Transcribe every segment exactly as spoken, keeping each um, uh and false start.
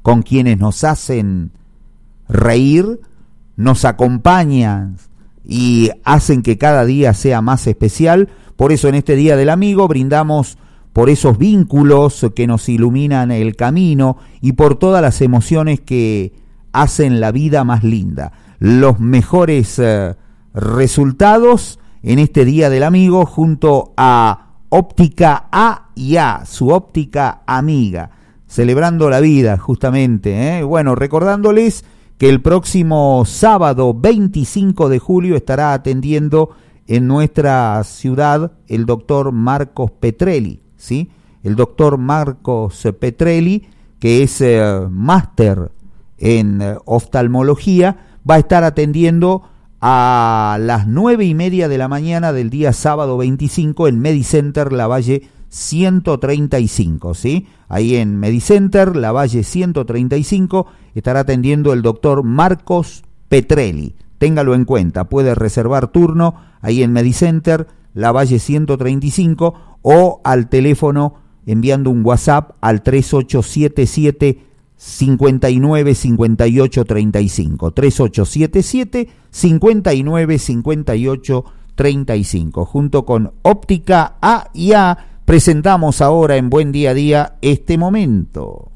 con quienes nos hacen reír, nos acompañan y hacen que cada día sea más especial. Por eso en este Día del Amigo brindamos por esos vínculos que nos iluminan el camino y por todas las emociones que hacen la vida más linda. Los mejores eh, resultados en este Día del Amigo junto a Óptica A y A, su óptica amiga, celebrando la vida justamente, ¿eh? Bueno, recordándoles que el próximo sábado veinticinco de julio estará atendiendo en nuestra ciudad el doctor Marcos Petrelli, ¿sí? El doctor Marcos Petrelli, que es eh, máster en eh, oftalmología, va a estar atendiendo a las nueve y media de la mañana del día sábado veinticinco en Medicenter Lavalle ciento treinta y cinco, ¿sí? Ahí en Medicenter Lavalle ciento treinta y cinco estará atendiendo el doctor Marcos Petrelli. Téngalo en cuenta, puede reservar turno ahí en Medicenter Lavalle ciento treinta y cinco o al teléfono enviando un WhatsApp al tres ocho siete siete cincuenta y nueve cincuenta y ocho treinta y cinco, tres ocho siete siete cincuenta y nueve cincuenta y ocho treinta y cinco. Junto con Óptica A y A presentamos ahora en Buen Día a Día este momento.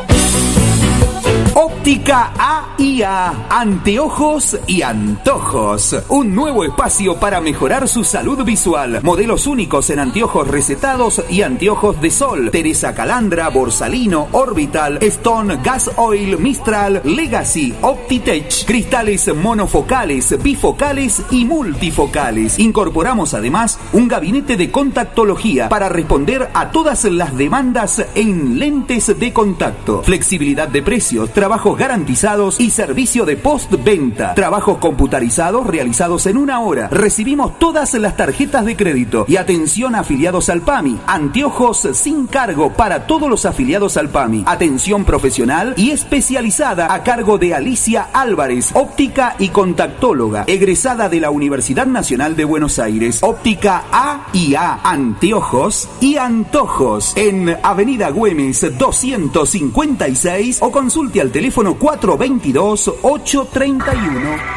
Óptica A y A, anteojos y antojos. Un nuevo espacio para mejorar su salud visual. Modelos únicos en anteojos recetados y anteojos de sol. Teresa Calandra, Borsalino, Orbital, Stone, Gas Oil, Mistral, Legacy, Optitech. Cristales monofocales, bifocales y multifocales. Incorporamos además un gabinete de contactología para responder a todas las demandas en lentes de contacto. Flexibilidad de precios, trabajos garantizados y servicio de postventa. Trabajos computarizados realizados en una hora. Recibimos todas las tarjetas de crédito y atención a afiliados al PAMI. Anteojos sin cargo para todos los afiliados al PAMI. Atención profesional y especializada a cargo de Alicia Álvarez, óptica y contactóloga, egresada de la Universidad Nacional de Buenos Aires. Óptica A y A, anteojos y antojos en Avenida Güemes doscientos cincuenta y seis o consulte al teléfono cuatro dos dos, ocho tres uno.